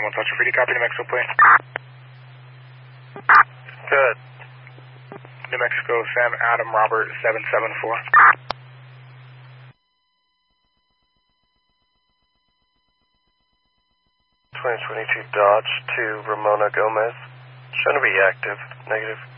1 Touch Freddie, copy New Mexico plane. Good. New Mexico, Sam Adam Robert 774. 2022 Dodge to Ramona Gomez. Shown to be active. Negative.